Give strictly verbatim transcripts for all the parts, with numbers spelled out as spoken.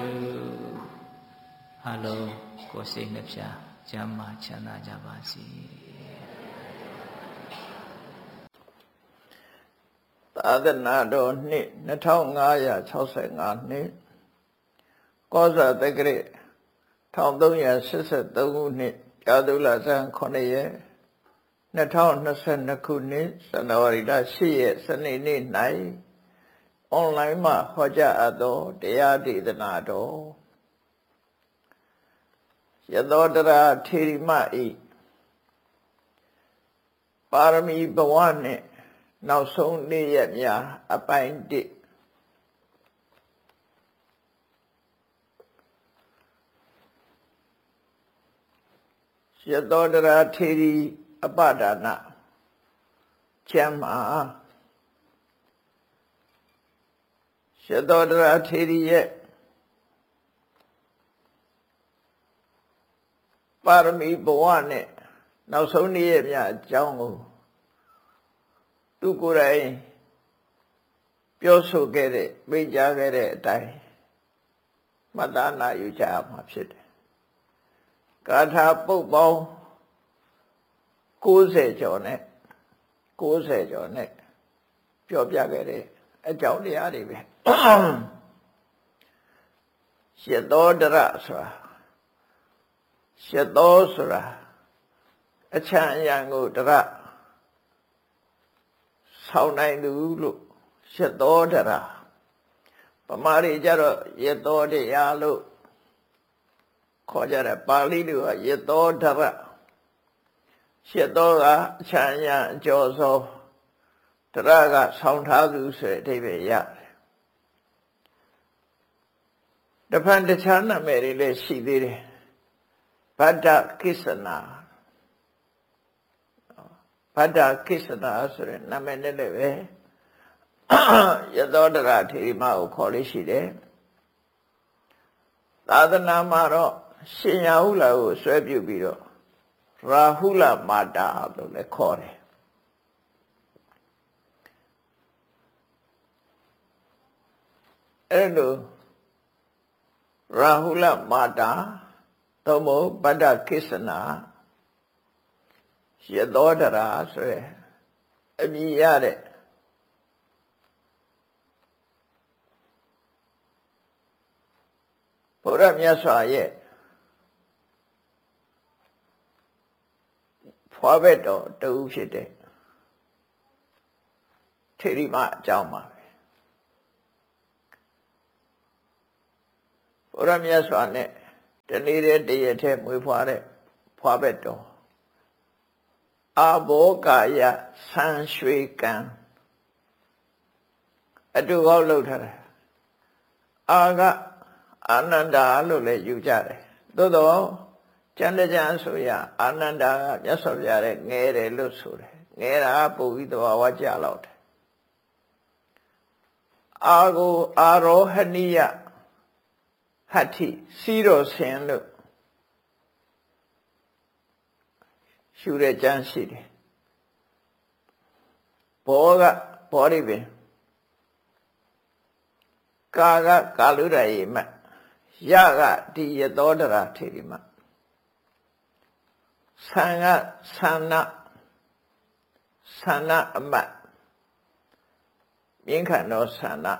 အားလုံးကိုယ်စိတ်နှပြကျမ်းမာချမ်းသာကြပါစေသာသနာတော်နှစ်နှစ်ထောင်ငါးရာ၆ဆယ့်ငါနှစ်ကောဇာတက္ကရာတစ်ထောင်သုံးရာရှစ်ဆယ့်သုံးခုနှစ်ရာသုလဆန်းခုနှစ်ရက်နှစ်ထောင်နှစ်ဆယ့်နှစ်ခုနှစ်ဇန်နဝါရီလ၈ရက်စနေနေ့၌အွန်လိုင်းမှာဟောကြားအပ်သောတရားဒေသနာတော်ယသောတရာထေရီမ၏ပါရမီဘဝနှင့်နောက်ဆုံးနေ့ရက်များအပိုင်းတစ်ယသောတရာထေရီအပဒါနကျမ်းမှာယသောတရာထေရီရဲ့ပါရမီဘဝနဲ့နောက်ဆုံးနေ့ရက်များအကြောင်းကိုသူကိုယ်တိုင်ပြောဆိုခဲ့တဲ့မိန့်ကြားခဲ့တဲ့အတိုင်းမှတ်သားနာယူကြရမှာဖြစ်တယ်။ဂါထာပုဒ်ပေါင်းကိုးဆယ်ကျော်နဲ့ကိုးဆယ်ကျော်နဲ့ပြောပြခဲ့တဲ့အကြောင်းတရားတွေပဲ။ယသောတရဆိုတာယသောဆိုတာအချမ်းအယံကိုတရဆောင်းနိုင်သူလို့ယသောတရပမာရီကြတော့ယသောတရားလို့ခေါ်ကြတယ်ပါဠိလိုကယသောတရယသောကအချမ်းအယံအကျော်စောတရကဆောင်းထားသူဆိုတဲ့အဓိပ္ပာယ်ရတယ်တဖန်တခြားနာမည်တွေလည်းရှိသေးတယ်ဗဒ္ဒကိစ္စနာဗဒ္ဒကိစ္စနာဆိုတဲ့နာမည်နဲ့လည်းပဲယသောတရာထေရီမကိုခေါ်လို့ရှိတယ်သာသနာမှာတော့ရှင်ရာဟုလာကိုဆွဲပြုပြီးတော့ရာဟုလမာတာလို့လည်းခေါ်တယ်အဲ့လိုရာဟုလမာတာသို့မဟုတ်ဗဒ္ဒကိစ္စနာယသောတရာဆိုရယ်အမည်ရတဲ့ဘုရားမြတ်စွာရဲ့ဖွာဘက်တော်တူဖြစ်တဲ့ထေရီမအကြောင်းပါပဲဘုရားမြတ်စွာနဲ့တနေ့တည်းတရက်တည်းမွေးဖွားတဲ့ဖွာဘက်တော်အာဘောကာယဆံရွှေကံအတူကောက်လုပ်ထားတယ်အာကအာနန္ဒာလို့လည်းယူကြတယ်သို့တော့ကျန်တဲ့ကျန်ဆိုရအာနန္ဒာကမြတ်စွာဘုရားရဲ့ငဲတယ်လို့ဆိုတယ်ငဲတာပို့ပြီးသဘာဝကျလောက်တယ်အာကိုအာရောဟဏိယဟတ္ထိစီတော်ဆင်လို့ရှုတဲ့ကျမ်းရှိတယ်ဘောကဘောရိပင်ကာကကာလုရယေမယကဒီယသောတရာထေရီမသံဃသန္နသန္နအမတ်မြင်းခန္တော်သန္န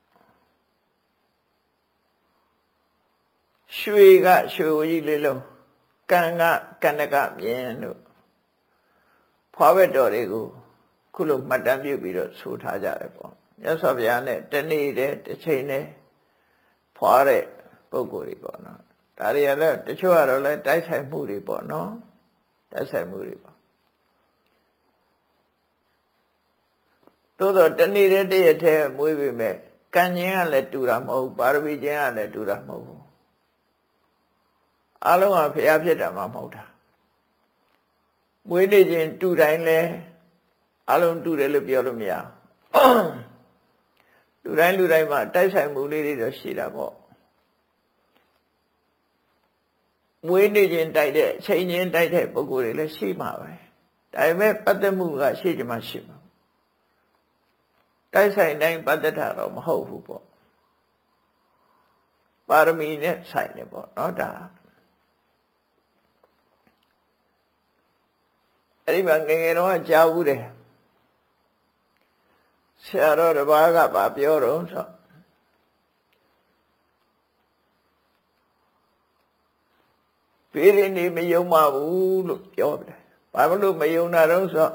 ရွှေကရွှေဝကြီးလေးလုံးကံကကန္နကမြင်းတို့ဖွာဘက်တော်တွေကိုခုလိုမှတ်တမ်းပြုပြီးတော့ဆိုထားကြတယ်ပေါ့မြတ်စွာဘုရားနဲ့တနေ့တည်းတစ်ချိန်တည်းဖွာတဲ့ပုဂ္ဂိုလ်တွေပေါ့နော်ဒါတွေကလည်းတချို့ကတော့လည်းတိုက်ဆိုင်မှုတွေပေါ့နော်တိုက်ဆိုင်မှုတွေပေါ့သို့တော့တနေ့တည်းတရက်တည်းမွေးပေမဲ့ကံခြင်းကလည်းတူတာမဟုတ်ပါရမီခြင်းကလည်းတူတာမဟုတ်ဘူးအလုံးကဘုရားဖြစ်တာမှမဟုတ်တာမွေးနေခြင်းတူတိုင်းလဲအလုံးတူတယ်လို့ပြောလို့မရလူတိုင်းလူတိုင်းမှာတိုက်ဆိုင်မှုလေးတွေတော့ရှိတာပေါ့မွေးနေခြင်းတိုက်တဲ့အချိန်ချင်းတိုက်တဲ့ပုဂ္ဂိုလ်တွေလည်းရှိမှာပဲဒါပေမဲ့ပတ်သက်မှုကရှိကြမှာရှိမှာတိုက်ဆိုင်တိုင်းပတ်သက်တာတော့မဟုတ်ဘူးပေါ့ပါရမီနဲ့ဆိုင်တယ်ပေါ့နော်ဒါအဲ့ဒီမှာငယ်ငယ်တော့ကြားဘူးတယ်ဆရာတော်တစ်ပါးကဗာပြောတော့ဆိုဘေးရင်းနေမယုံပါဘူးလို့ပြောတယ်ဘာလို့မယုံတာတော့ဆို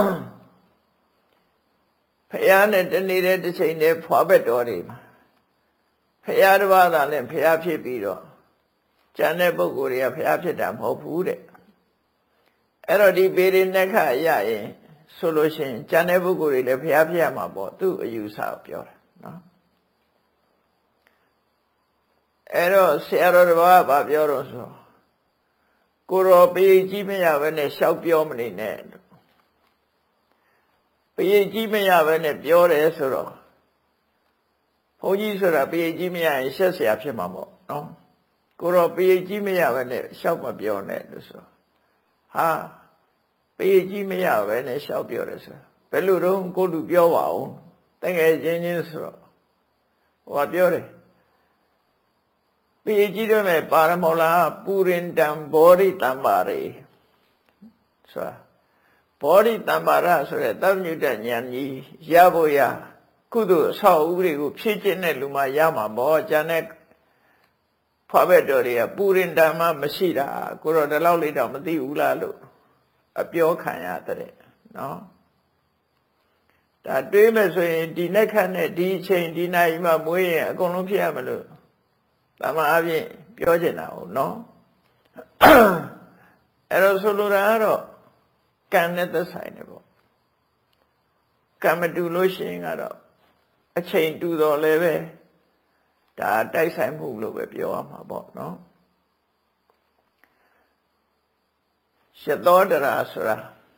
ဖယားနဲ့တနေတဲ့တစ်ချိန်နဲ့ဖွာဘက်တော်တွေမှာဖယားတစ်ပါးသာနဲ့ဖယားဖြစ်ပြီးတော့ကျန်တဲ့ပုဂ္ဂိုလ်တွေကဖယားဖြစ်တာမဟုတ်ဘူးတဲ့အဲ့တော့ဒီဘေးရင်းနဲ့ခါရရင်ဆိုလို့ရှိရင်ကျန်တဲ့ပုဂ္ဂိုလ်တွေလည်းဖျားဖျက်မှာပေါ့သူ့အယူဆကိုပြောတာနော်အဲ့တော့ဆရာတော်တစ်ပါးကပြောတော့ဆိုကိုရောပေကြီးမရဘဲနဲ့ရှောက်ပြောမနေနဲ့ပေကြီးမရဘဲနဲ့ပြောတယ်ဆိုတော့ဘုန်းကြီးဆိုတာပေကြီးမရရင်ရှက်เสียဖြစ်မှာပေါ့နော်ကိုရောပေကြီးမရဘဲနဲ့ရှောက်မပြောနဲ့လို့ဆိုဟာပေကြီးမရပဲနဲ့ရှောက်ပြောတယ်ဆိုဘယ်လိုတော့ကိုလူပြောပါအောင်တကယ်ချင်းချင်းဆိုတော့ဟိုကပြောတယ်ပေကြီးတော့မဲ့ပါရမောလာပူရင်တံဘောဓိတံပါရေဆိုတာဘောဓိတံပါရဆိုတဲ့သဗ္ဗညုတဉာဏ်ကြီးရဖို့ရကုသိုလ်အဆောက်အဦတွေကိုဖြည့်ကျင့်တဲ့လူမှရမှာပေါ့ကျန်တဲ့ဖွာဘက်တော်တွေကပူရင်တံမှမရှိတာကိုတော့ဒီလောက်လေးတော့မသိဘူးလားလို့အပြောခံရတဲ့နော်ဒါတွေးမယ်ဆိုရင်ဒီနဲ့ခတ်နဲ့ဒီအချိန်ဒီနိုင်မှမွေးရင်အကုန်လုံးဖြစ်ရမလို့တမန်အပြင်ပြောချင်တာဟုတ်နော်အဲ့တော့ဆိုလိုတာကတော့ကံနဲ့သက်ဆိုင်တယ်ပေါ့ကံမတူလို့ရှိရင်ကတော့အချိန်တူတော်လည်းပဲဒါတိုက်ဆိုင်မှုလို့ပဲပြောရမှာပေါ့နော်ရှသောတရာဆိုတာ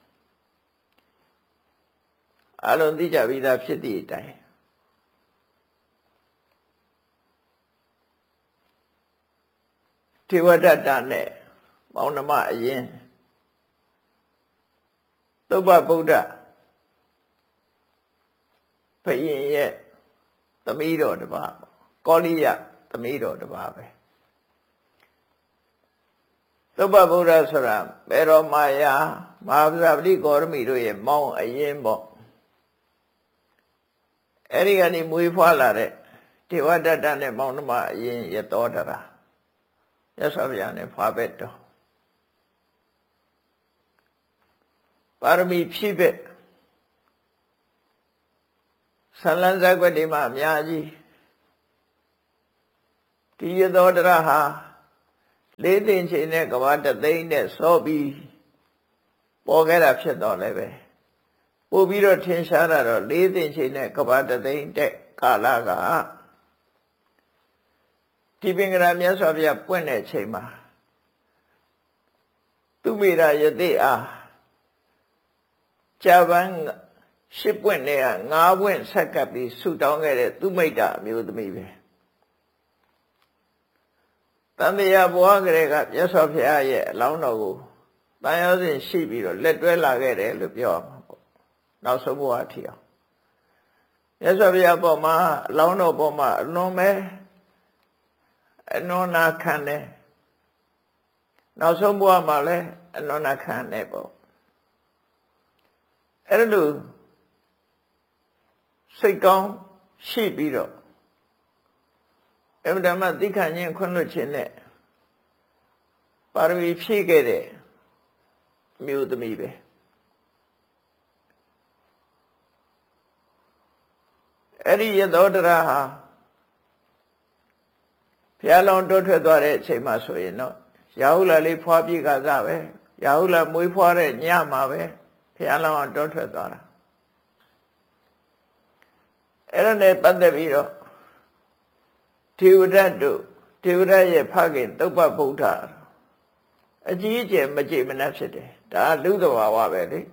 အလုံးသိကြပြီးသားဖြစ်သည့်အတိုင်းထေဝတ္တနဲ့မောင်နှမအရင်သုဘဗုဒ္ဓဘုရင်ရဲ့သမီးတော်တစ်ပါးကောလိယသမီးတော်တစ်ပါးပဲသုဘဗုဒ္ဓဆိုတာဘေရောမာယာမဟာဗဇပတိဂေါရမီတို့ရဲ့မောင်အရင်ပေါ့အဲ့ဒီကနေမွေးဖွားလာတဲ့ဒေဝဒတ္တနဲ့မောင်နှမအရင်ရသောတရာရသော်ဗျာနဲ့ဖွာဘက်တော်ပါရမီဖြည့်ဘက်ဆလန်းဇဂဝတိမှာအများကြီးဒီရသောတရာဟာလေးသိင်ချိန်နဲ့ကဘာတသိန်းနဲ့စောပြီးပေါ်ခဲ့တာဖြစ်တော့လည်းပဲပို့ပြီးတော့ထင်ရှားတာတော့လေးသိင်ချိန်နဲ့ကဘာတသိန်းတဲ့ကာလကဒီပင်ကရာမြတ်စွာဘုရားပွင့်တဲ့ချိန်မှာသူမိရာယသိအားဂျပန်ရှစ်ပွင့်နဲ့ငါးပွင့်ဆက်ကပ်ပြီးဆူတောင်းခဲ့တဲ့သူမိတ်တာအမျိုးသမီးပဲတန်တရားဘဝကလေးကမြတ်စွာဘုရားရဲ့အလောင်းတော်ကိုတန်ရောစဉ်ရှိပြီးတော့လက်တွဲလာခဲ့တယ်လို့ပြောရမှာပေါ့နောက်ဆုံးဘဝအထိအောင်မြတ်စွာဘုရားပေါ်မှာအလောင်းတော်ပေါ်မှာအလွန်ပဲအနုနာခံတယ်နောက်ဆုံးဘဝမှာလည်းအနုနာခံတယ်ပေါ့အဲ့လိုစိတ်ကောင်းရှိပြီးတော့အမှန်တမ်းသိခံခြင်းခွင့်လွှတ်ခြင်းနဲ့ပါရမီဖြည့်ခဲ့တဲ့မြို့သမီးပဲအဲ့ဒီရသောတရာဟာဘုရားလောင်းတိုးထွက်သွားတဲ့အချိန်မှဆိုရင်တော့ရာဟုလလေးဖွာပြည့်ကစားပဲရာဟုလမွေးဖွားတဲ့ညမှာပဲဘုရားလောင်းတိုးထွက်သွားတာအဲ့ဒါနဲ့ပတ်သက်ပြီးတော့ထေဝဒတ်တို့ထေဝဒတ်ရဲ့ဖခင်သုဘဗုဒ္ဓအကြီးအကျယ်မကြည်မနှက်ဖြစ်တယ်ဒါလူသဘာဝပဲလေ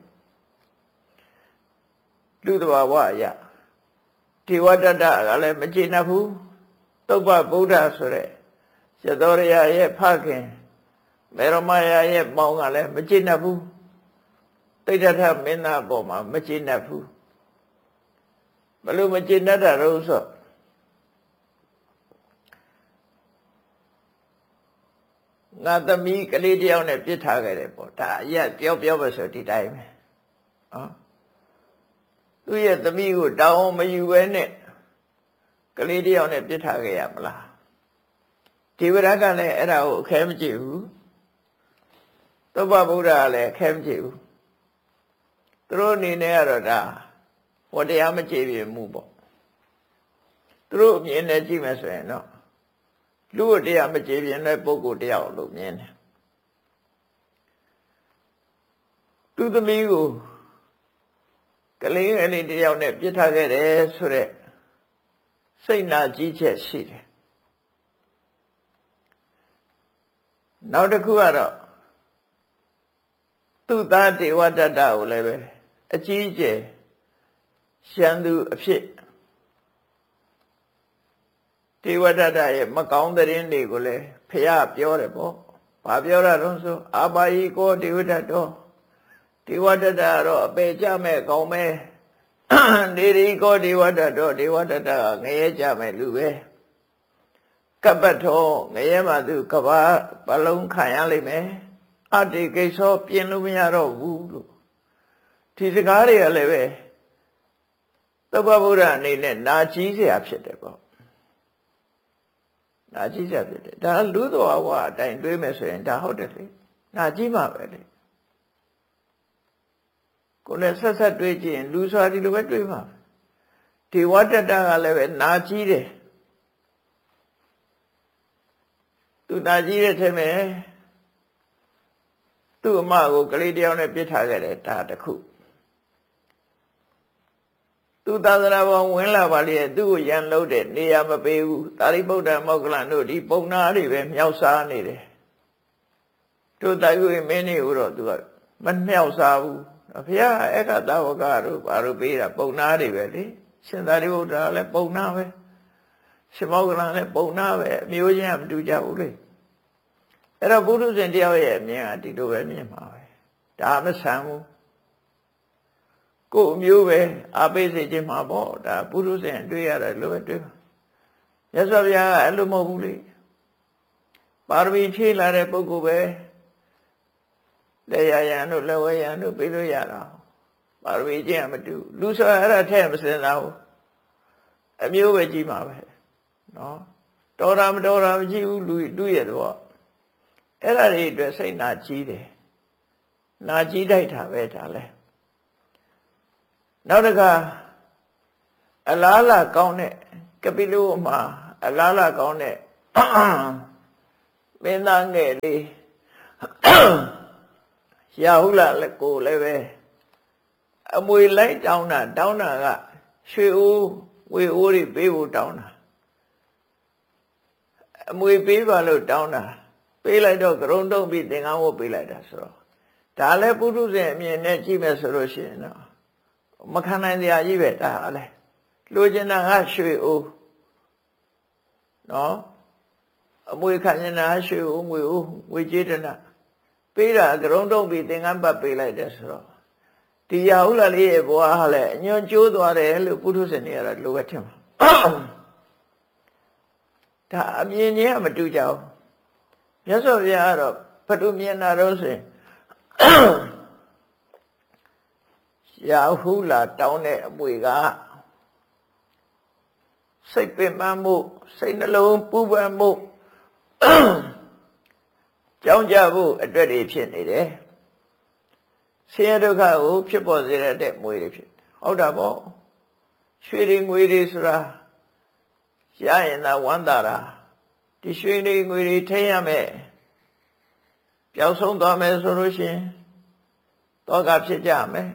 လူသဘာဝအရာထေဝဒတ္တကလည်းမကြည်နှက်ဘူးသုဘဗုဒ္ဓဆိုတဲ့ရသောရရဲ့ဖခင်မေရမယာရဲ့မောင်ကလည်းမကြည်နှက်ဘူးတိဋ္ဌထမင်းသားပေါ်မှာမကြည်နှက်ဘူးဘလို့မကြည်နှက်တာလို့ဆိုငါသမီးကလေးတယောက်နဲ့ပြစ်ထားခဲ့တယ်ပေါ့ဒါအရက်ပြောပြောပဲဆိုဒီတိုင်းပဲနော်သူ့ရဲ့သမီးကိုတောင်းမယူဘဲနဲ့ကလေးတယောက်နဲ့ပြစ်ထားခဲ့ရမလားဒေဝရကလည်းအဲ့ဒါကိုအခဲမကြည့်ဘူးသုဘဗုဒ္ဓကလည်းအခဲမကြည့်ဘူးသူတို့အနေနဲ့ကတော့ဒါဟောတရားမကြည့်ပြမှုပေါ့သူတို့အမြင်နဲ့ကြည့်မယ်ဆိုရင်တော့လူ့တရားမကြည်ပြင်းတဲ့ပုဂ္ဂိုလ်တယောက်လို့မြင်တယ်သူသမီးကိုကလေးငယ်လေးတယောက်နဲ့ပြစ်ထားခဲ့တယ်ဆိုတဲ့စိတ်နာကြီးချက်ရှိတယ်နောက်တစ်ခုကတော့သူ့သားဒေဝတ္တကိုလည်းပဲအကြီးအကျယ်ရှမ်းသူအဖြစ်ဒေဝတ္တရဲ့မကောင်းတဲ့ရင်တွေကိုလည်းဖះပြောတယ်ပေါ့။ဘာပြောတာတော့ဆိုအာဘာယီကိုဒေဝတ္တတော်ဒေဝတ္တတော့အပေကြမဲ့ကောင်းမဲ့နေရီကိုဒေဝတ္တတော်ဒေဝတ္တကငရဲကြမဲ့လူပဲကပ္ပထောငရဲမှာသူကဘာဘလုံးခံရလိမ့်မယ်အတ္တိကိသောပြင်လို့မရတော့ဘူးလို့ဒီစကားတွေကလည်းပဲသုဘဗုဒ္ဓအနေနဲ့နာကြီးเสียဖြစ်တယ်ပေါ့နာကြီးကြဖြစ်တယ်ဒါလူတော်ဘဝအတိုင်းတွေးမယ်ဆိုရင်ဒါဟုတ်တယ်လေနာကြီးမှပဲလေကိုယ်နဲ့ဆက်ဆက်တွေးကြည့်ရင်လူဆိုတာဒီလိုပဲတွေးမှာဒီဝတ္တတကလည်းပဲနာကြီးတယ်သူနာကြီးတဲ့ထဲမှာသူ့အမကိုကလေးတယောက်နဲ့ပြစ်ထားခဲ့တယ်ဒါတခုသူသာသနာပေါ်ဝင်လာပါလေသူ့ကိုရန်လို့တဲ့နေရာမပေးဘူးသာရိပုတ္တမောက္ခလန်တို့ဒီပုံနာတွေပဲမြောက်စားနေတယ်တို့တိုင်ဝိမင်းနေဦးတော့သူကမမြောက်စားဘူးဘုရားအေကသာဝကတို့ဘာလို့ပေးတာပုံနာတွေပဲလေရှင်သာရိပုတ္တလည်းပုံနာပဲရှင်မောက္ခလန်လည်းပုံနာပဲအမျိုးချင်းကမတူကြဘူးလေအဲ့တော့ဘုရုရှင်တယောက်ရဲ့အမြင်ကဒီလိုပဲမြင်ပါပဲဒါမဆန်ဘူးကိုယ်မျိုးပဲအပိစေခြင်းမှာပေါ့ဒါပုရုษင်တွေ့ရတယ်လို့ပဲတွေ့ပါမြတ်စွာဘုရားကအဲ့လိုမဟုတ်ဘူးလေပါရမီဖြည့်လာတဲ့ပုဂ္ဂိုလ်ပဲလက်ရရန်တို့လက်ဝဲရန်တို့ပြီးလို့ရတာပါရမီချင်းမတူလူဆိုတာအဲ့ဒါထဲမစင်စားဘူးအမျိုးပဲကြည့်မှာပဲနော်တော်တာမတော်တာမကြည့်ဘူးလူလူရဲ့တော့အဲ့ဒါတွေအတွက်စိတ်နာကြီးတယ်နာကြီးတိုက်တာပဲဒါလဲနောက်တစ်ခါအလားလာကောင်းတဲ့ကပိလုမှာအလားလာကောင်းတဲ့မင်းသားငယ်လေးရာဟုလလည်းကိုလည်းပဲအမွေလိုက်တောင်းတာတောင်းတာကရွှေအိုးဝေအိုးတွေပေးဖို့တောင်းတာအမွေပေးပါလို့တောင်းတာပေးလိုက်တော့ကရုံတုံးပြီးသင်္ကန်းဝတ်ပေးလိုက်တာဆိုတော့ဒါလည်းပုထုဇဉ်အမြင်နဲ့ကြည့်မယ်ဆိုလို့ရှိရင်တော့မခံနိုင်စရာကြီးပဲဒါလည်းလိုချင်တာကရွှေအိုးနော်အမွေခံနေတာရွှေအိုးငွေအိုးငွေကြေးတနာပေးတာကရုံတုံးပြီးသင်္ကန်းပတ်ပေးလိုက်တယ်ဆိုတော့ဒီရာဟုလလေးရဲ့ဘဝဟာလည်းအညွန့်ကျိုးသွားတယ်လို့ပုထုဇဉ်တွေကတော့လိုပဲထင်ပါဒါအမြင်ချင်းကမတူကြဘူးမြတ်စွာဘုရားကတော့ဘယ်လိုမြင်တာတော့ဆိုရင်ရာဟုလတောင်းတဲ့အမွေကစိတ်ပင်ပန်းမှုစိတ်နှလုံးပူပန်မှုကြောင်းကြဖို့အတွက်တွေဖြစ်နေတယ်ဆင်းရဲဒုက္ခကိုဖြစ်ပေါ်စေတဲ့မွေတွေဖြစ်ဟုတ်တာပေါ့ရွှေတွေငွေတွေဆိုတာရရင်သာဝမ်းသာတာဒီရွှေတွေငွေတွေထိရမယ်ပျောက်ဆုံးသွားမယ်ဆိုလို့ရှိရင်တောကဖြစ်ကြမယ်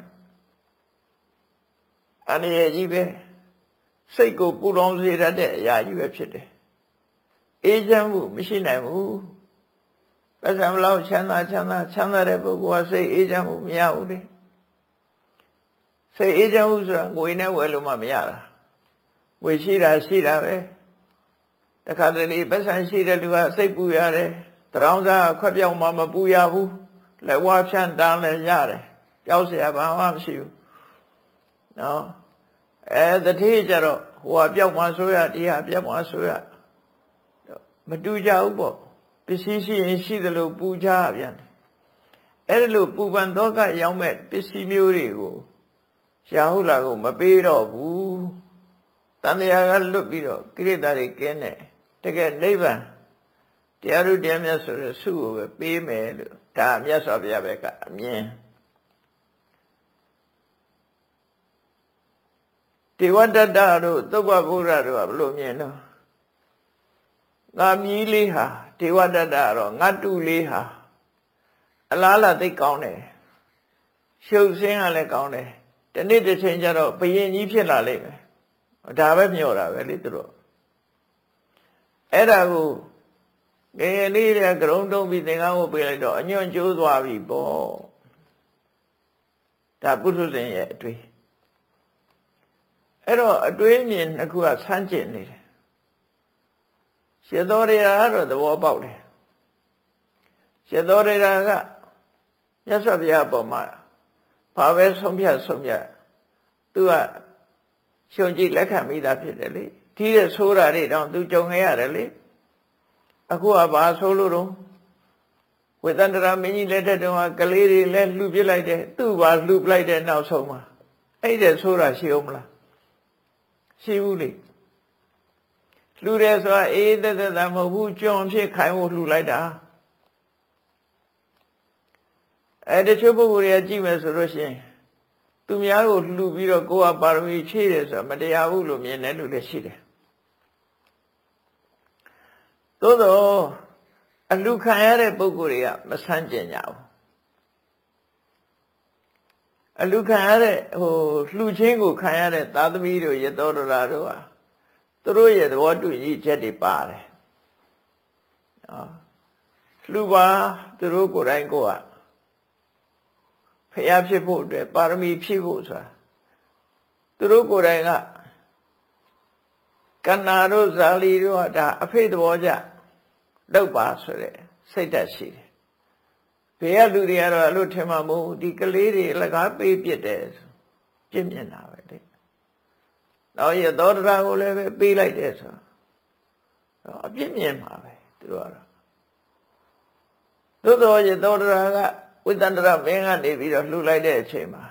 အနေရကြီးပဲစိတ်ကိုပူလောင်စေတတ်တဲ့အရာကြီးပဲဖြစ်တယ်အေးချမ်းမှုမရှိနိုင်ဘူးပတ်စံမလောက်ချမ်းသာချမ်းသာချမ်းသာတဲ့ပုဂ္ဂိုလ်ကစိတ်အေးချမ်းမှုမရဘူးလေစိတ်အေးချမ်းမှုဆိုတာငွေနဲ့ဝယ်လို့မှမရတာငွေရှိတာရှိတာပဲတခါတလေပတ်စံရှိတဲ့လူကစိတ်ပူရတယ်တရောင်းစားခွက်ပြောင်းမှမပူရဘူးလက်ဝါးဖြန့်တန်းလည်းရတယ်ကြောက်เสียဘာမှမရှိဘူးနော်အဲတတိကျတော့ဟိုကပြောက်မှဆိုရဒီဟာပြောက်မှဆိုရမတူကြဘူးပေါ့ပစ္စည်းရှိရင်ရှိသလိုပူကြပြန်တယ်အဲ့ဒီလိုပူပန်သောကရောက်မဲ့ပစ္စည်းမျိုးတွေကိုရာဟုလာကိုမပေးတော့ဘူးတန်တရားကလွတ်ပြီးတော့ကိရိတာတွေကင်းတယ်တကယ်နိဗ္ဗာန်တရားတို့တရားမြတ်ဆိုတဲ့ဆုကိုပဲပေးမယ်လို့ဒါမြတ်စွာဘုရားဘက်ကအမြင်ဒေဝတတ္တတို့သုဘဗုဒ္ဓတို့ကဘယ်လိုမြင်တော့ငါမြည်လေးဟာဒေဝတတ္တတော့ငါတူလေးဟာအလားလားသိကောင်းတယ်ရှုပ်စင်းကလည်းကောင်းတယ်တနေ့တစ်ချိန်ကျတော့ဘယင်ကြီးဖြစ်လာလိမ့်မယ်ဒါပဲမျှော်တာပဲလေသူတို့အဲ့ဒါကိုငယ်ငယ်လေးတွေကကြုံတုံးပြီးသင်္ကန်းကိုပေးလိုက်တော့အညွန့်ကျိုးသွားပြီပေါ့ဒါပုထုဇဉ်ရဲ့အတွေ့အဲ့တော့အတွေ့အမြင်နှစ်ခုကဆန်းကျင်နေတယ်ရှင်သောရရာကတော့သဘောပေါက်တယ်ရှင်သောရရာကမြတ်စွာဘုရားအပေါ်မှာဘာပဲဆုံးဖြတ်ဆုံးဖြတ်သူကရှုံကြည့်လက်ခံမိတာဖြစ်တယ်လေဒီတဲ့ဆိုးတာတွေတောင်သူကြုံခဲ့ရတယ်လေအခုကဘာဆိုးလို့တော့ဝေသန္တရာမင်းကြီးလက်ထက်တုန်းကကလေးတွေလည်းလှူပြလိုက်တယ်သူ့ဘာလှူပလိုက်တဲ့နောက်ဆုံးမှာအဲ့တဲ့ဆိုးတာရှိအောင်မလားရှိဘူးလေလှူတယ်ဆိုတာအေးသက်သက်သာမဟုတ်ဘူးကြုံဖြစ်ခိုင်းဖို့လှူလိုက်တာအဲ့တချို့ပုဂ္ဂိုလ်တွေကကြည့်မယ်ဆိုလို့ရှိရင်သူများကိုလှူပြီးတော့ကိုယ်ကပါရမီဖြည့်တယ်ဆိုတာမတရားဘူးလို့မြင်တယ်လို့လည်းရှိတယ်သို့သောအလှခံရတဲ့ပုဂ္ဂိုလ်တွေကမဆန်းကျင်ကြဘူးအလှခံရတဲ့ဟိုလှူချင်းကိုခံရတဲ့သာသမီတို့ရသောဒရာတို့ဟာသူတို့ရဲ့သဘောတူညီချက်တွေပါတယ်နော်လှူပါသူတို့ကိုယ်တိုင်ကိုယ်ကဖျားဖြစ်ဖို့အတွက်ပါရမီဖြည့်ဖို့ဆိုတာသူတို့ကိုယ်တိုင်ကကန္နာတို့ဇာလီတို့ကဒါအဖေသဘောကျလောက်ပါဆိုတဲ့စိတ်ဓာတ်ရှိတယ်။ဘေးကလူတွေကတော့အဲ့လိုထင်မှမဟုတ်ဒီကလေးတွေလကားပေးပြစ်တယ်ပြစ်မြင်တာပဲလေ။နောက်ရသောတရာကိုလည်းပဲပေးလိုက်တယ်ဆိုတော့အပြစ်မြင်မှာပဲသူတို့ကတော့သို့တော်ရသောတရာကဝိသန္တရမင်းကနေပြီးတော့လှူလိုက်တဲ့အချိန်မှာ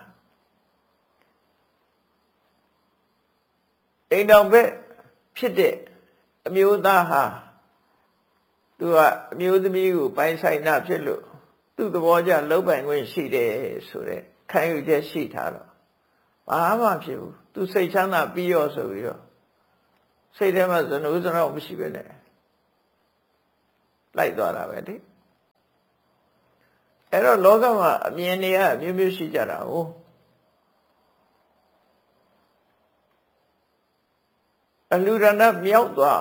အိမ်တော်ဘက်ဖြစ်တဲ့အမျိုးသားဟာသူကအမျိုးသမီးကိုပိုင်ဆိုင်တာဖြစ်လို့သူ့သဘောကျလုံးပိုင်ခွင့်ရှိတယ်ဆိုတဲ့ခံယူချက်ရှိထားတော့ဘာမှဖြစ်ဘူးသူစိတ်ချမ်းသာပြီးရောဆိုပြီးတော့စိတ်ထဲမှာဇနုဇနောမရှိပဲနဲ့လိုက်သွားတာပဲလေအဲ့တော့လောကမှာအမြင်တွေကအမျိုးမျိုးရှိကြတာဟုတ်အလူရဏမြောက်သွား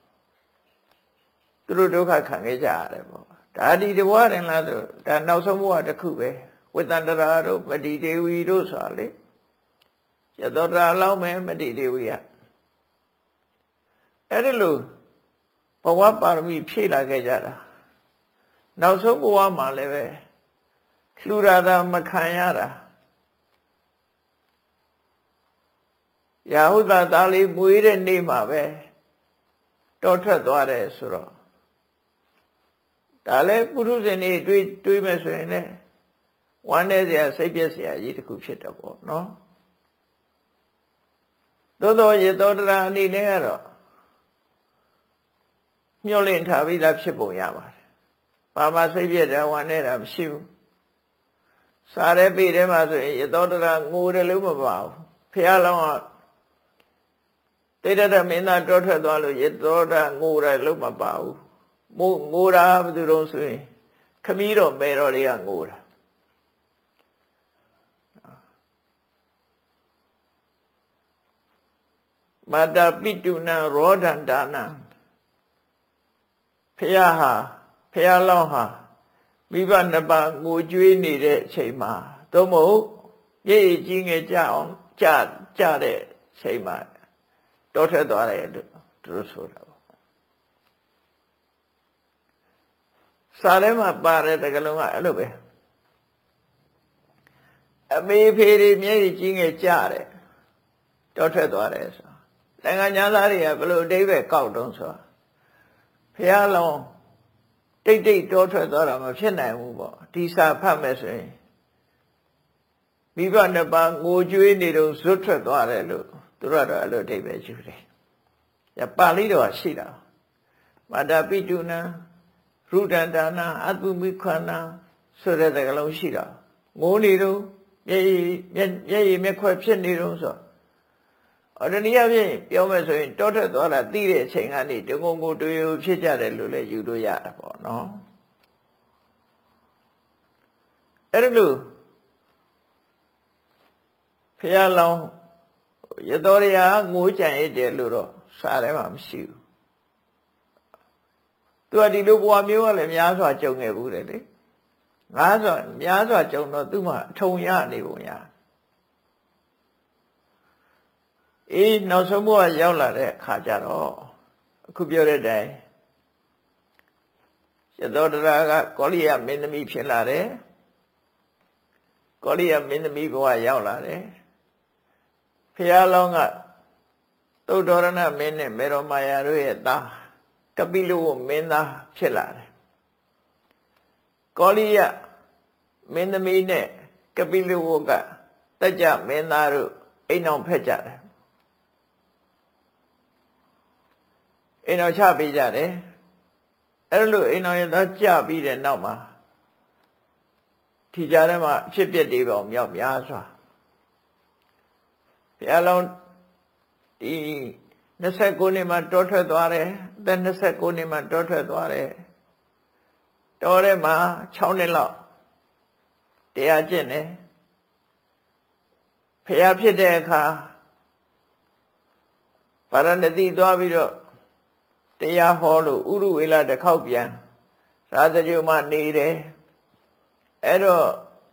သူတို့ဒုက္ခခံခဲ့ကြရတယ်ပေါ့ဒါဒီတဘဝရင်လားဆိုဒါနောက်ဆုံးဘဝတစ်ခုပဲဝိတန္တရာတို့မတိဒေဝီတို့ဆိုတာလေရသောတာလောက်မယ်မတိဒေဝီကအဲ့ဒီလိုဘဝပါရမီဖြည့်လာခဲ့ကြတာနောက်ဆုံးဘဝမှာလည်းပဲလှူရတာမခံရတာရာဟုသာသားလေးမွေးတဲ့နေ့မှာပဲတောထွက်သွားတယ်ဆိုတော့ဒါလည်းပုထုဇဉ်တွေတွေးတွေးမယ်ဆိုရင်လည်းဝမ်းနည်းစရာစိတ်ပြည့်စရာကြီးတစ်ခုဖြစ်တော့ပေါ့နော်သို့တော်ရေသောတရာအနေနဲ့ကတော့မျှော်လင့်ထားပြီးသားဖြစ်ပုံရပါတယ်ဘာမှစိတ်ပြည့်တယ်ဝမ်းနည်းတာမရှိဘူးစားတဲ့ပေထဲမှာဆိုရင်ရေသောတရာငိုတယ်လို့မပါဘူးဖះလောင်းကတိတ္တမင်းသားတောထွက်သွားလို့ရေသောတာငိုတယ်လို့မပါဘူးမို့ငိုတာဘယ်သူတော့ဆိုရင်ခမီးတော်မဲတော်တွေကငိုတာမာတာပိတုနာရောဒန္တာနာဖះဟာဖះလောင်းဟာမိဘနှစ်ပါးငိုကြွေးနေတဲ့အချိန်မှာသို့မဟုတ်ရေကြီးငယ်ကြအောင်ကြကြတဲ့အချိန်မှာတောထွက်သွားတယ်လို့သူတို့ဆိုတာပေါ့စာထဲမှာပါတဲ့တကလုံးကအဲ့လိုပဲအမေဖေတွေမျက်ရည်ကြီးငယ်ကြတယ်တောထွက်သွားတယ်ဆိုနိုင်ငံသားတွေကဘယ်လိုအဓိပ္ပာယ်ကောက်တုံးဆိုဖះလောင်းတိတ်တိတ်တောထွက်သွားတာမဖြစ်နိုင်ဘူးပေါ့ဒီစာဖတ်မယ်ဆိုရင်မိဘနှစ်ပါးငိုကြွေးနေတော့ဇွတ်ထွက်သွားတယ်လို့သူတို့ကတော့အဲ့လိုအဓိပ္ပာယ်ယူတယ်။ဒါပါဠိတော်ရှိတာမာတာပိတုနာရုဒ္ဒန္တာနာအတုမိခဏဆိုတဲ့စကားလုံးရှိတာငိုနေတော့မျက်ရည်မျက်ရည်မျက်ခွက်ဖြစ်နေတော့ဆိုအော်တနည်းအားဖြင့်ပြောမယ်ဆိုရင်တောထွက်သွားတာသိတဲ့အချိန်ကနေတငုံကိုတွေ့ရဖြစ်ကြတယ်လို့လည်းယူလို့ရတာပေါ့နော်အဲ့ဒါလို့ဖះလောင်းရတော်ရငိုးကြံရတဲ့လို့တော့စားတယ်မှမရှိဘူးသူကဒီလိုဘဝမျိုးကလည်းများစွာကြုံခဲ့ဘူးတယ်လေငါးစွာများစွာကြုံတော့သူ့မှာအထုံရနေပုံရအေးနောက်ဆုံးဘဝရောက်လာတဲ့အခါကျတော့အခုပြောတဲ့အတိုင်းရသောတရာကကောလိယမင်းသမီးဖြစ်လာတယ်ကောလိယမင်းသမီးဘဝရောက်လာတယ်ဖះလောင်းကသုဒ္ဓရဏမင်းနဲ့မေရောမာယာတို့ရဲ့သားကပိလဝမင်းသားဖြစ်လာတယ်ကောလိယမင်းသမီးနဲ့ကပိလဝကတက်ကြမင်းသားတို့အိမ်အောင်ဖက်ကြတယ်အိမ်အောင်ချပေးကြတယ်အဲ့လိုအိမ်အောင်ရသားကြပြီးတဲ့နောက်မှာထီကြတဲ့မှာအဖြစ်ပြက်တွေပေါ့မြောက်များစွာဘုရားလုံးဒီยี่สิบ九နှစ်မှာတောထွက်သွားတယ်အသက်ยี่สิบ九နှစ်မှာတောထွက်သွားတယ်တောထဲမှာ၆နှစ်လောက်တရားကျင့်တယ်ဖျားဖြစ်တဲ့အခါပါရဏသီသွားပြီးတော့တရားဟောလို့ဥရုဝေလတစ်ခေါက်ပြန်ရာဇဂုမှာနေတယ်အဲ့တော့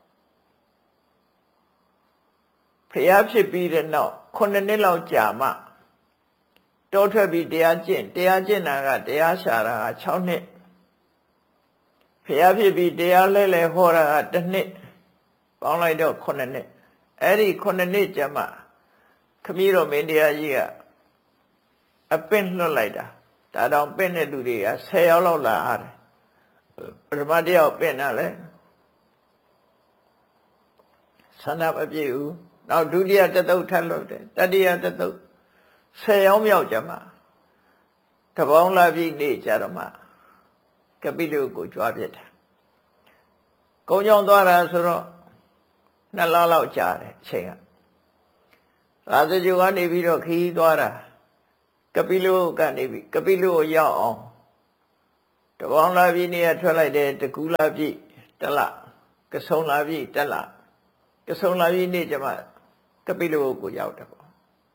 ဖျားဖြစ်ပြီးတဲ့နောက်ခုနှစ်နှစ်လောက်ကြာမှတောထွက်ပြီးတရားကျင့်တရားကျင့်တာကတရားရှာတာက၆နှစ်ဖျားဖြစ်ပြီးတရားလဲလဲဟောတာကတစ်နှစ်ပေါင်းလိုက်တော့ခုနှစ်နှစ်အဲ့ဒီခုနှစ်နှစ်ကြာမှခမည်းတော်မင်းတရားကြီးကအပင့်လွတ်လိုက်တာဒါတောင်ပင့်တဲ့လူတွေကဆယ်ယောက်လောက်လာရတယ်ပထမတယောက်ပင့်တာလဲဆန္ဒမပြည့်ဘူးနောက်ဒုတိယတသုတ်ထပ်လို့တယ်တတိယတသုတ်ဆယ်ယောက်မြောက်ကြမှာတပေါင်းလာပြီးနေကြတော့မှကပိလုကိုကြွားပြစ်တာကုန်းကြောင်းသွားတာဆိုတော့နှစ်လလောက်ကြာတယ်အချိန်ကရာဇဂုကနေပြီးတော့ခီးသွားတာကပိလုကနေပြီးကပိလုကိုရောက်အောင်တပေါင်းလာပြီးနေရထွက်လိုက်တယ်တကူလာပြီးတလကဆုံလာပြီးတလကဆုံလာပြီးနေကြမှာကပိလုကိုရောက်တယ်ပေါ့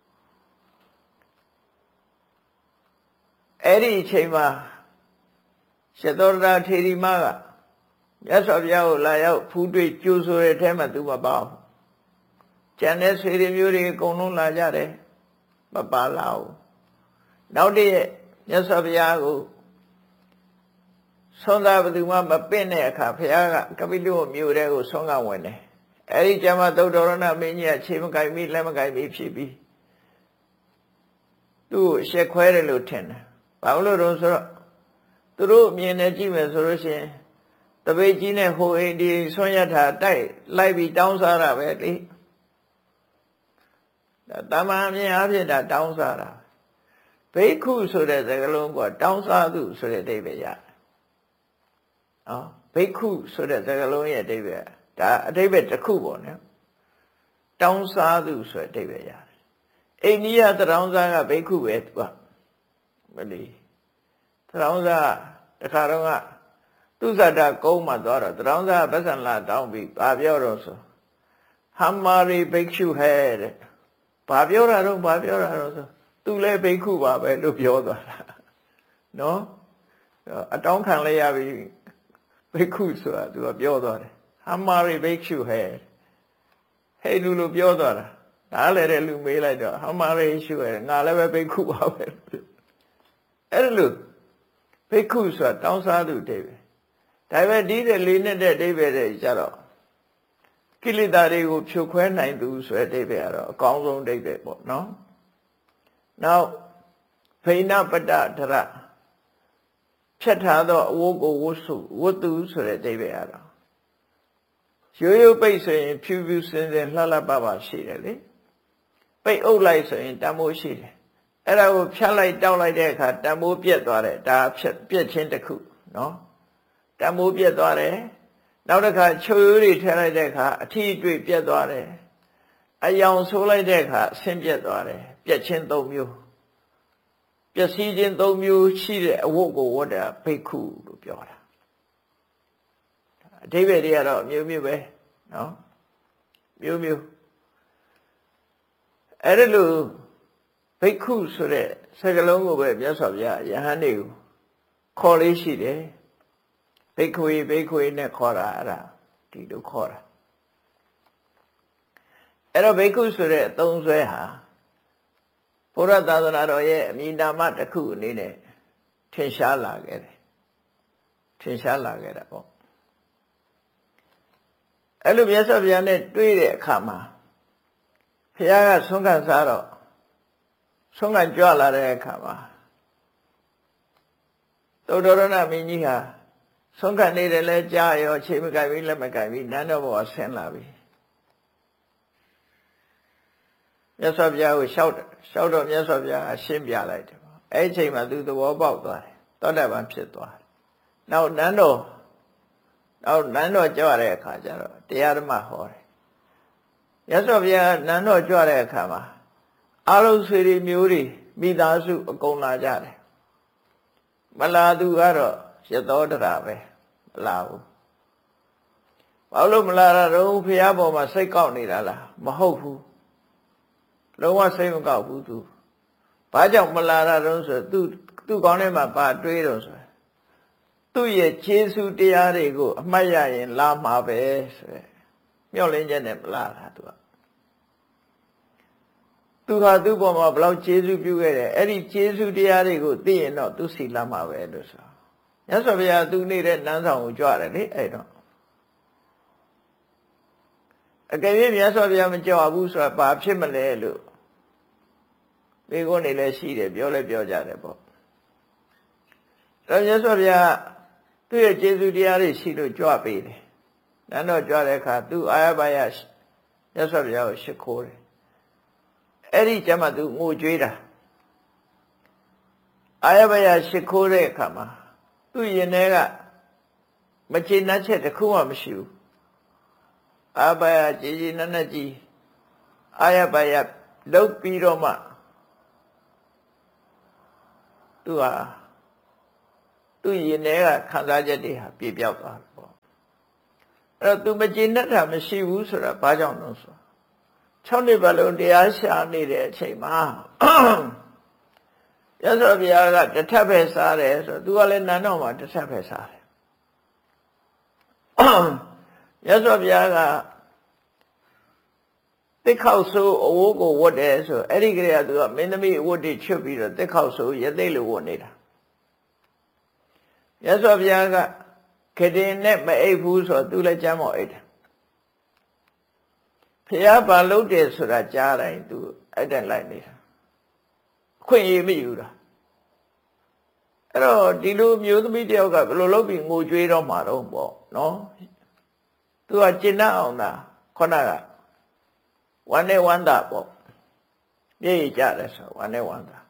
အဲ့ဒီအချိန်မှာရှသောရထေရီမကမြတ်စွာဘုရားကိုလာရောက်ဖူးတွေ့ကြိုးဆိုတဲ့အထဲမှာသူမပါဘူးကျန်တဲ့ဆွေတွေမျိုးတွေအကုန်လုံးလာကြတယ်မပါလာဘူးနောက်တည့်မြတ်စွာဘုရားကိုဆွမ်းသာဘသူမှမပင့်တဲ့အခါဘုရားကကပိလုမြို့ထဲကိုဆွမ်းကဝင်တယ်အဲ့ဒီကျမ်းမှာသုဒ္ဓရဏမင်းကြီးကခြေမကိုင်ပြီးလက်မကိုင်ပြီးဖြစ်ပြီးသူ့ကိုရှက်ခွဲတယ်လို့ထင်တယ်ဘာလို့လို့ဆိုတော့သူတို့မြင်နေကြည့်မယ်ဆိုလို့ရှိရင်တပိတ်ကြီးနဲ့ဟိုအိမ်ဒီဆွမ်းရထာတိုက်လိုက်ပြီးတောင်းစားတာပဲလေဒါတမန်မြင်အားဖြင့်ဒါတောင်းစားတာဘိက္ခုဆိုတဲ့စကားလုံးကတောင်းစားသူဆိုတဲ့အဓိပ္ပာယ်ရတယ်။နော်ဘိက္ခုဆိုတဲ့စကားလုံးရဲ့အဓိပ္ပာယ်ဒါအဓိပ္ပာယ်တစ်ခုပေါ့နော်။တောင်းစားသူဆိုတဲ့အဓိပ္ပာယ်ရတယ်။အိန္ဒိယတောင်းစားကဘိက္ခုပဲသူကမလီတောင်းစားတခါတော့ကသူဇတကုန်းမှာသွားတော့တောင်းစားပဿနာတောင်းပြီးဘာပြောတော့ဆိုဟမ္မာရိဘိက္ခုဟဲ့တဲ့ဘာပြောတာတော့ဘာပြောတာတော့ဆိုသူလည်းဘိက္ခုပါပဲလို့ပြောသွားတာနော်အတောင်းခံလိုက်ရပြီဘိက္ခုဆိုတာသူကပြောသွားတယ်ဟမ္မာရိဘိက္ခုဟဲ့ဟဲ့လူလိုပြောသွားတာဒါလည်းတဲ့လူမေးလိုက်တော့ဟမ္မာရိရှုဟဲ့ငါလည်းပဲဘိက္ခုပါပဲအဲ့လိုဘိက္ခုဆိုတာတောင်းစားသူတဲ့ပဲဒါပေမဲ့ဒီတဲ့လေးနဲ့တဲ့အိဗယ်တဲ့ကြတော့ကိလေသာတွေကိုဖြိုခွဲနိုင်သူဆိုတဲ့အိဗယ်ကတော့အကောင်းဆုံးအိဗယ်ပေါ့နော်နောက်ဖိဏပတ္တဒရဖြတ်ထားသောအဝတ်ကိုဝတ်စုဝတ်သူဆိုတဲ့အဓိပ္ပာယ်အရရိုးရိုးပိတ်ဆိုရင်ဖြူဖြူစင်စင်လှလှပပရှိတယ်လေပိတ်အုပ်လိုက်ဆိုရင်တမိုးရှိတယ်အဲ့ဒါကိုဖြတ်လိုက်တောက်လိုက်တဲ့အခါတမိုးပြက်သွားတယ်ဒါဖြတ်ပြက်ချင်းတစ်ခုနော်တမိုးပြက်သွားတယ်နောက်တစ်ခါချုပ်ရိုးတွေထည့်လိုက်တဲ့အခါအထီးအတွေ့ပြက်သွားတယ်အယောင်ဆိုးလိုက်တဲ့အခါဆင်းပြက်သွားတယ်ပြက်ချင်းသုံးမျိုးပျက်စီးခြင်းသုံးမျိုးရှိတဲ့အဝတ်ကိုဝတ်တာဘိက္ခုလို့ပြောတာအဓိပ္ပာယ်တွေကတော့မျိုးမျိုးပဲနော်မျိုးမျိုးအဲ့ဒါလို့ဘိက္ခုဆိုတဲ့စကားလုံးကိုပဲမြတ်စွာဘုရားယဟန်တွေကိုခေါ်လေးရှိတယ်ဘိက္ခွေဘိက္ခွေနဲ့ခေါ်တာအဲ့ဒါဒီလိုခေါ်တာအဲ့တော့ဘိက္ခုဆိုတဲ့အသုံးဆွဲဟာဘုရားသာသနာတော်ရဲ့အမည်နာမတစ်ခုအနေနဲ့ထင်ရှားလာခဲ့တယ်ထင်ရှားလာခဲ့တာပေါ့အဲ့လိုမြတ်စွာဘုရားနဲ့တွေ့တဲ့အခါမှာဘုရားကဆုံးခံစားတော့ဆုံးခံကြွလာတဲ့အခါမှာသုတ္တရဏမင်းကြီးဟာဆုံးခံနေတယ်လဲကြားရောချိန်မကြိုက်ဘူးလက်မကြိုက်ဘူးနန်းတော်ဘောဆင်းလာပြီမြတ်စွာဘုရားကိုလျှောက်တယ်လျှောက်တော့မြတ်စွာဘုရားအရှင်းပြလိုက်တယ်အဲ့ဒီအချိန်မှာသူသဘောပေါက်သွားတယ်သောတာပန်ဖြစ်သွားတယ်နောက်နန်းတော်နောက်နန်းတော်ကြွတဲ့အခါကျတော့တရားဓမ္မဟောတယ်မြတ်စွာဘုရားနန်းတော်ကြွတဲ့အခါမှာအာရုံဆွေတွေမျိုးတွေမိသားစုအကုန်လာကြတယ်မလာသူကတော့ရသောတရာပဲမလာဘူးဘာလို့မလာတော့ဘုရားပေါ်မှာစိတ်ကောက်နေတာလားမဟုတ်ဘူးလုံးဝစိတ်မကောက်ဘူးသူဘာကြောင့်မလာတာတော့ဆိုသူသူကောင်းထဲမှာပါတွေးတော့ဆိုသူ့ရဲ့ခြေဆုတရားတွေကိုအမှတ်ရရင်လာမှာပဲဆိုရယ်မျှော်လင့်ချက်နဲ့မလာတာသူကသူဟာသူ့ပေါ်မှာဘလောက်ခြေဆုပြုခဲ့တယ်အဲ့ဒီခြေဆုတရားတွေကိုသိရင်တော့သူစီလာမှာပဲလို့ဆိုမြတ်စွာဘုရားသူနေတဲ့နန်းဆောင်ကိုကြွတယ်လေအဲ့တော့အကယ်၍မြတ်စွာဘုရားမကြွဘူးဆိုတာဘာဖြစ်မလဲလို့မိကုန်းနေလည်းရှိတယ်ပြောလည်းပြောကြတယ်ပေါ့ဒါမြတ်စွာဘုရားသူ့ရဲ့ကျေးဇူးတရားတွေရှိလို့ကြွပေးတယ်နန်းတော်ကြွတဲ့အခါသူအာရပါယမြတ်စွာဘုရားကိုရှိခိုးတယ်အဲ့ဒီကျမှသူငိုကြွေးတာအာရပါယရှိခိုးတဲ့အခါမှာသူ့ရင်ထဲကမချေနှက်ချက်တစ်ခုမှမရှိဘူးအာဘယကြည်ကြည်နက်နက်ကြီးအာရပါယလုတ်ပြီးတော့မှသူဟာသူ့ရင်ထဲကခံစားချက်တွေဟာပြေပြောက်သွားတယ်ပေါ့အဲ့တော့သူမကျေနပ်တာမရှိဘူးဆိုတာဘာကြောင့်လဲဆို၆နှစ်ပတ်လုံးတရားရှာနေတဲ့အချိန်မှာရသော်ဘုရားကတစ်ထပ်ပဲစားတယ်ဆိုတော့သူကလည်းနန်းတော်မှာတစ်ထပ်ပဲစားတယ်ရသော်ဘုရားကတစ်ခေါက်ဆိုးအဝတ်ကိုဝတ်တယ်ဆိုအဲ့ဒီကလေးကသူကမင်းသမီးအဝတ်တွေချွတ်ပြီးတော့တစ်ခေါက်ဆိုးရသိလို့ဝတ်နေတာရသော်ဘုရားကခတင်နဲ့မအိပ်ဘူးဆိုတော့သူလည်းကြမ်းမော်အိပ်တယ်ဘုရားဘာလုပ်တယ်ဆိုတာကြားတိုင်းသူအဲ့တိုင်လိုက်နေတာအခွင့်အရေးမယူတာအဲ့တော့ဒီလိုမျိုးသမီးတယောက်ကဘယ်လိုလုပ်ပြီးငိုကြွေးတော့မှာတော့ပေါ့နော်သူကကျင့်တတ်အောင်သာခေါဏကဝမ်းနဲ့ဝမ်းသာပေါ့ပြည့်ကြတယ်ဆိုဝမ်းနဲ့ဝမ်းသာ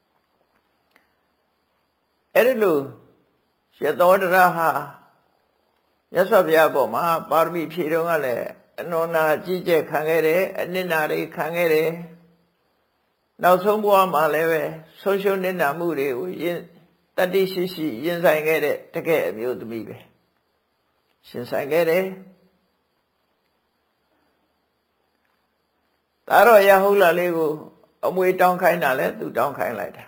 အဲ့ဒီလိုရသောတရဟာမြတ်စွာဘုရားပေါ်မှာပါရမီဖြည့်တော့ကလည်းအနန္နာကြီးကျယ်ခံခဲ့တယ်အနစ်နာတွေခံခဲ့တယ်နောက်ဆုံးဘဝမှာလည်းပဲဆုံးရှုံးနစ်နာမှုတွေကိုရင်တတိရှိရှိရင်ဆိုင်ခဲ့တဲ့တကယ်အမျိုးသမီးပဲရှင်ဆိုင်ခဲ့တယ်ဒါတော့ရဟုတ်လားလေးကိုအမွေတောင်းခိုင်းတာလဲသူတောင်းခိုင်းလိုက်တာ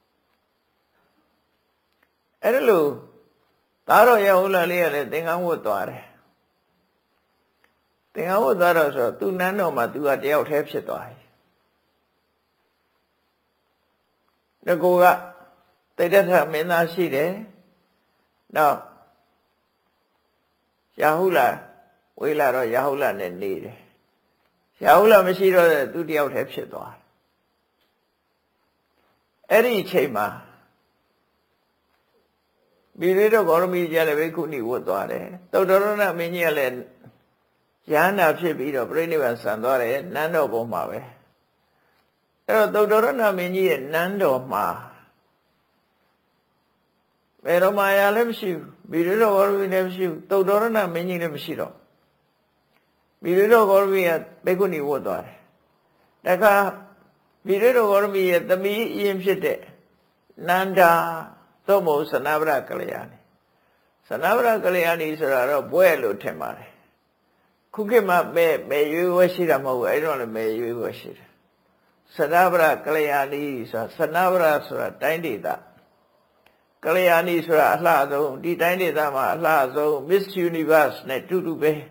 အဲ့ဒါလို့ဒါတော့ရဟုတ်လားလေးကလည်းသင်္ကန်းဝတ်သွားတယ်သင်္ကန်းဝတ်သွားတော့ဆိုသူနန်းတော်မှာသူကတယောက်တည်းဖြစ်သွားပြီတကူကတိတ်တထမင်းသားရှိတယ်နောက်ရဟုတ်လားဝေးလာတော့ရဟုတ်လားနဲ့နေတယ်ရဟုတ်လားမရှိတော့သူတယောက်တည်းဖြစ်သွားတယ်အဲ့ဒီအချိန်မှာမိရိတော့ဂေါရမီကြီးလည်းဘိက္ခုနီဝတ်သွားတယ်သုတ္တရဏမင်းကြီးကလည်းယန္တာဖြစ်ပြီးတော့ပြိဋိဘံဆံသွားတယ်နန်းတော်ပေါ်မှာပဲအဲ့တော့သုတ္တရဏမင်းကြီးရဲ့နန်းတော်မှာဘယ်တော့မှရလည်းမရှိဘူးမိရိတော့ဂေါရမီလည်းမရှိဘူးသုတ္တရဏမင်းကြီးလည်းမရှိတော့မိရိတော့ဂေါရမီကဘိက္ခုနီဝတ်သွားတယ်တခါမိရိတော့ဂေါရမီရဲ့သမီးအရင်ဖြစ်တဲ့နန္ဒာသို့မဟုတ်သနဗရကလျာဏီသနဗရကလျာဏီဆိုတာတော့ဘွဲလို့ထင်ပါတယ်ခုခေတ်မှာမဲမဲရွေးဝဲရှိတာမဟုတ်ဘူးအဲ့တော့လည်းမဲရွေးဝဲရှိတယ်သနဗရကလျာဏီဆိုတာသနဗရဆိုတာတိုင်းဒေသကလျာဏီဆိုတာအလှဆုံးဒီတိုင်းဒေသမှာအလှဆုံး Miss Universe နဲ့တူတူပဲ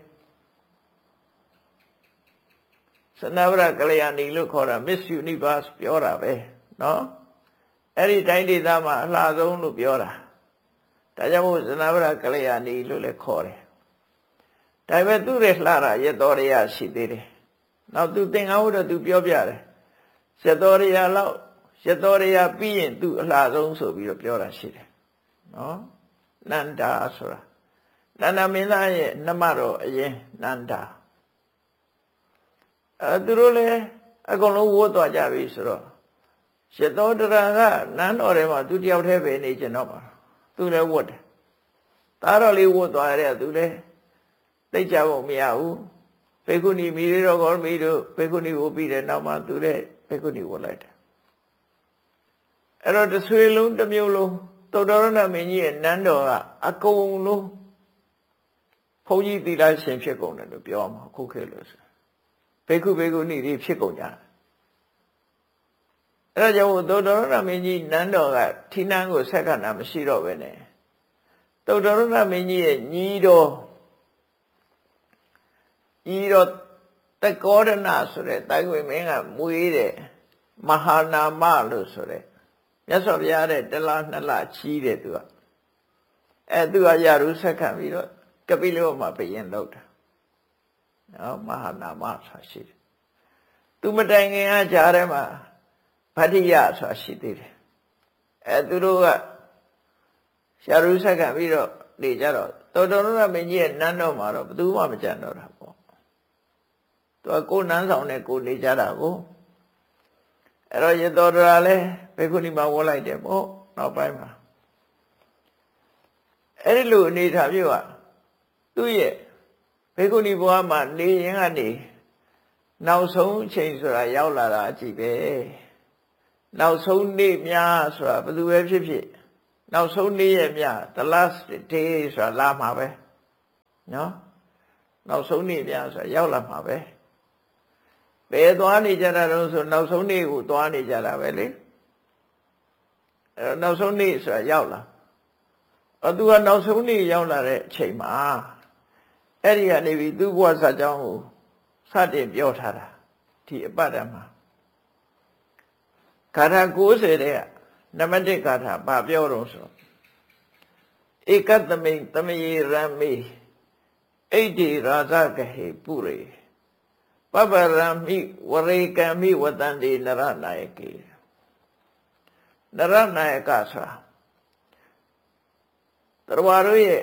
သနဗရကလျာဏီလို့ခေါ်တာ Miss Universe ပြောတာပဲနော်အဲ့ဒီတိုင်းဒေသမှာအလှဆုံးလို့ပြောတာဒါကြောင့်မို့သနဗရကလျာဏီလို့လည်းခေါ်တယ်ဒါပေမဲ့သူ့ရဲ့လှတာရသောရရရှိသေးတယ်နောက်သူသင်္ကန်းဝတ်တော့သူပြောပြတယ်ရသောရရလောက်ရသောရရပြီးရင်သူ့အလှဆုံးဆိုပြီးတော့ပြောတာရှိတယ်နော်နန္ဒာဆိုတာနန္ဒမင်းသားရဲ့နှမတော်အရင်နန္ဒာအဲသူတို့လည်းအကုန်လုံးဝတ်သွားကြပြီဆိုတော့ရသောတရာကနန်းတော်ထဲမှာသူတယောက်တည်းပဲနေကျင်တော့ပါသူလည်းဝတ်တယ်သားတော်လေးဝတ်သွားတဲ့သူလည်းသိကြဖို့မရဘူးဘိက္ခုနီမိရိတော့ဂေါရမီတို့ဘိက္ခုနီဝတ်ပြီးတဲ့နောက်မှာသူလည်းဘိက္ခုနီဝတ်လိုက်တယ်အဲ့တော့တစ်ဆွေလုံးတစ်မျိုးလုံးသုတ္တရဏမင်းကြီးရဲ့နန်းတော်ကအကုန်လုံးဘုန်းကြီးသီလရှင်ဖြစ်ကုန်တယ်လို့ပြောမှာခုခေတ်လို့ဆိုဘိက္ခုဘိက္ခုနီတွေဖြစ်ကုန်ကြတယ်အဲ့ဒါကြောင့်သုတ္တရဏမင်းကြီးနန်းတော်ကထီနန်းကိုဆက်ခဏမရှိတော့ပဲနဲ့သုတ္တရဏမင်းကြီးရဲ့ညီတော်ညီတော်တကောဒနာဆိုတဲ့တိုင်ဝေမင်းကမွေးတဲ့မဟာနာမလို့ဆိုတဲ့မြတ်စွာဘုရားတဲ့တလားနှစ်လချီးတဲ့သူကအဲသူကရရုဆက်ခံပြီးတော့ကပိလဝမှာဘယင်လောက်တာနော်မဟာနာမဆိုတာရှိတယ်သူမတိုင်ခင်ကကြားထဲမှာဗတ္တိယဆိုတာရှိသေးတယ်အဲသူတို့ကရရုဆက်ခံပြီးတော့နေကြတော့သောတရဏမင်းကြီးရဲ့နန်းတော်မှာတော့ဘယ်သူမှမကြံတော့တာပေါ့သူကကိုယ်နန်းဆောင်နဲ့ကိုယ်နေကြတာကိုအဲ့တော့ရသောတရာလည်းဘိက္ခုနီမှာဝတ်လိုက်တယ်ပေါ့နောက်ပိုင်းမှာအဲ့ဒီလိုအနေထားမျိုးကသူ့ရဲ့ဘိက္ခုနီဘဝမှာနေရင်ကနေနောက်ဆုံးအချိန်ဆိုတာရောက်လာတာအကြည့်ပဲနောက်ဆုံးနေ့များဆိုတာဘယ်သူပဲဖြစ်ဖြစ်နောက်ဆုံးနေ့ရဲ့များ the last day ဆိုတာလာမှာပဲနော်နောက်ဆုံးနေ့များဆိုတာရောက်လာမှာပဲဘယ်သွားနေကြတာတော့ဆိုနောက်ဆုံးနေ့ကိုသွားနေကြတာပဲလေအဲနောက်ဆုံးနေ့ဆိုတာရောက်လာအတူကနောက်ဆုံးနေ့ရောက်လာတဲ့အချိန်မှာအဲ့ဒီကနေပြီးသူ့ဘဝဇာကြောင်းကိုစတင်ပြောထားတာဒီအပတ်တည်းမှာဂါထာ၉၀တဲ့ကနံပါတ်၁ဂါထာဘာပြောတော့ဆိုဧကသမိန်သမယေရမေဣတိရာဇဂဟေပုရေပပရမိဝရေကမိဝတန္တိနရနာယကေနရနာယကဆိုတာတရားတို့ရဲ့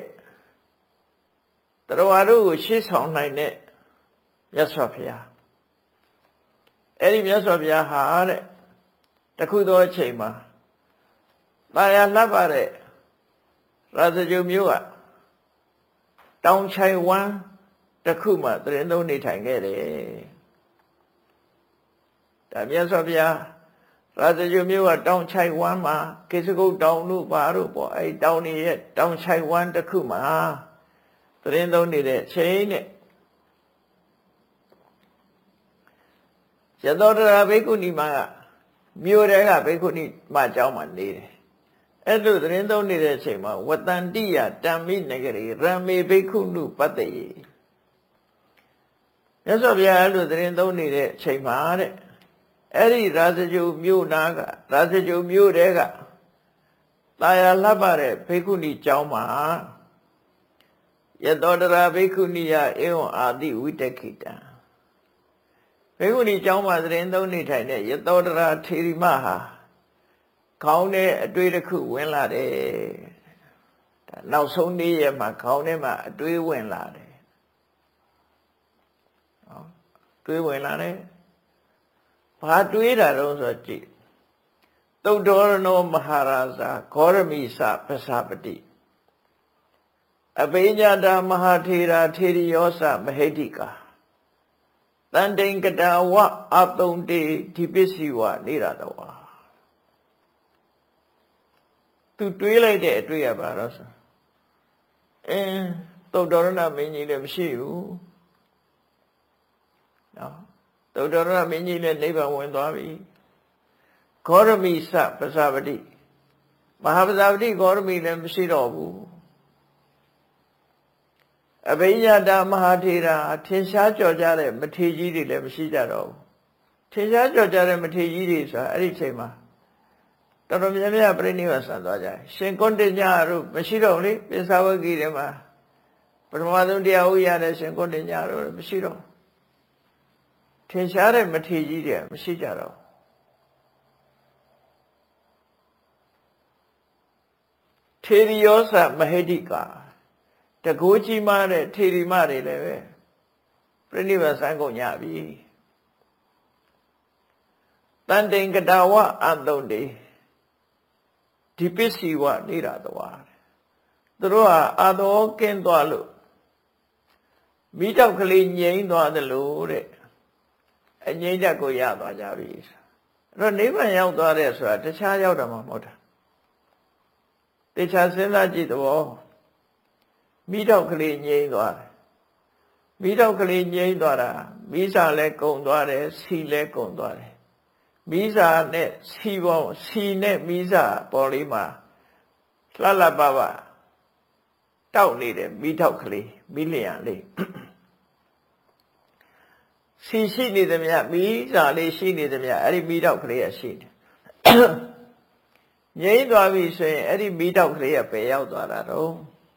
တရားတို့ကိုရှေ့ဆောင်နိုင်တဲ့မြတ်စွာဘုရားအဲ့ဒီမြတ်စွာဘုရားဟာတဲ့တခုသောအချိန်မှာတာယာလှပ်ပါတဲ့ရာဇဂုမျိုးကတောင်ချိုင်ဝမ်းတစ်ခုမှတရင်သုံးနေထိုင်ခဲ့တယ်ဒါမြတ်စွာဘုရားရာဇဂုမျိုးကတောင်ချိုင်ဝမ်းမှာကိစ္စကုတ်တောင်တို့ဘာတို့ပေါ့အဲတောင်ကြီးရဲ့တောင်ချိုင်ဝမ်းတစ်ခုမှာတရင်သုံးနေတဲ့ချိန်နဲ့ရသောတရာဘိက္ခုနီမှာမြို့တဲကဘိက္ခုနီမအကြောင်းမှာနေတယ်အဲ့လိုသတင်းသုံးနေတဲ့အချိန်မှာဝတန္တိယတံမိနဂရီရမေဘိက္ခုနုပတ္တေမြတ်စွာဘုရားအဲ့လိုသတင်းသုံးနေတဲ့အချိန်မှာတဲ့အဲ့ဒီရာဇဂုမြို့နာကရာဇဂုမြို့တဲကတာယာလှပ်ပါတဲ့ဘိက္ခုနီကျောင်းမှာယသောတရာဘိက္ခုနီယဧဝံအာတိဝိတခိတံဘိက္ခုနီကျောင်းမှာသတင်းသုံးနေထိုင်တဲ့ယသောတရာထေရီမဟာခေါင်းထဲအတွေ့တစ်ခုဝင်လာတယ်နောက်ဆုံးနေ့ရက်မှာခေါင်းထဲမှာအတွေးဝင်လာတယ်ဟောတွေးဝင်လာတယ်ဘာတွေးတာတော့ဆိုကြည့်သုတ္တရနောမဟာရာဇာဂေါရမိစပသပတိအပိညတာမဟာထေရာထေရီယောစမဟိတိကာတန်တိန်ကတာဝအတုံတေဒီပစ္စည်းဝနေရတဝါသူတွေးလိုက်တဲ့အတွေ့ရပါတော့ဆိုအင်းသုတ္တရဏမင်းကြီးလည်းမရှိဘူးနော်သုတ္တရဏမင်းကြီးလည်းနိဗ္ဗာန်ဝင်သွားပြီဂေါရမိစပသပတိမဟာပသပတိဂေါရမိလည်းမရှိတော့ဘူးအဘိညတာမဟာထေရာထင်ရှားကြော်ကြတဲ့မထေကြီးတွေလည်းမရှိကြတော့ဘူးထင်ရှားကြော်ကြတဲ့မထေကြီးတွေဆိုတာအဲ့ဒီချိန်မှာတော်တော်များများပြိဋိနိဗ္ဗာန်ဆံသွားကြတယ်ရှင်ကုဋ္ဌညတို့မရှိတော့လေပိဿဝဂီတွေမှာပထမဆုံးတရားဥရတဲ့ရှင်ကုဋ္ဌညတို့မရှိတော့ထင်ရှားတဲ့မထေကြီးတွေမရှိကြတော့ထေရီယောစမဟိတိကာတကူကြီးမားတဲ့ထေရီမတွေလည်းပဲပြိဋိနိဗ္ဗာန်ဆံကုန်ကြပြီတန်တိန်ကတာဝအတုံတေဒီပစ္စည်းဝနေရတဝါသူတို့ဟာအာသောကင်းသွားလို့မိတောက်ကလေးငြိမ်းသွားတယ်လို့တဲ့အငြိမ်းချက်ကိုရသွားကြပြီအဲ့တော့နိဗ္ဗာန်ရောက်သွားတဲ့ဆိုတာတခြားရောက်တာမှမဟုတ်တာတခြားစဉ်းစားကြည့်တော့မိတောက်ကလေးငြိမ်းသွားတယ်မိတောက်ကလေးငြိမ်းသွားတာမိစာလည်းကုံသွားတယ်စီလည်းကုံသွားတယ်မိစာနဲ့စီပေါင်းစီနဲ့မိစာပေါ်လေးမှာလှလှပပတောက်နေတယ်မိတောက်ကလေးမိလျံလေးစီရှိနေသမျှမိစာလေးရှိနေသမျှအဲ့ဒီမိတောက်ကလေးကရှိတယ်ငြိမ်းသွားပြီဆိုရင်အဲ့ဒီမိတောက်ကလေးကပဲရောက်သွားတာတော့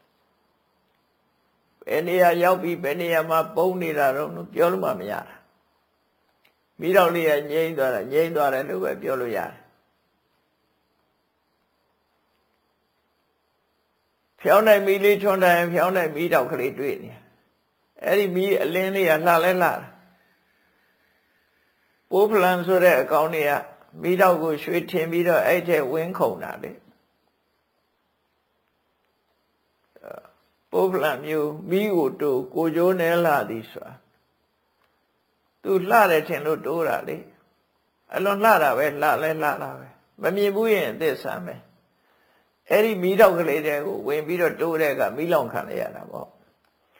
ဘယ်နေရာရောက်ပြီးဘယ်နေရာမှာပုံနေတာတော့ပြောလို့မှမရတာမိတော့လေးကငြိမ်းသွားတာငြိမ်းသွားတယ်လို့ပဲပြောလို့ရတယ်ဖျောင်းနိုင်မိလေးထွန်းတိုင်းဖျောင်းနိုင်မိတော့ကလေးတွေ့နေအဲ့ဒီမိအလင်းလေးကလှလဲလှတာပိုးဖလန်ဆိုတဲ့အကောင်တွေကမိတော့ကိုရွှေထင်ပြီးတော့အဲ့ထဲဝင်းခုန်တာလေပိုးဖလန်မျိုးမိကိုတူကိုကျိုးနဲ့လှသည်ဆိုတာသူလှတယ်ထင်လို့တိုးတာလေအလွန်လှတာပဲလှလဲလှတာပဲမမြင်ဘူးရင်အသက်ဆမ်းပဲအဲ့ဒီမီးတော့ကလေးတွေကိုဝင်ပြီးတော့တိုးတဲ့ကမီးလောင်ခံရတာပေါ့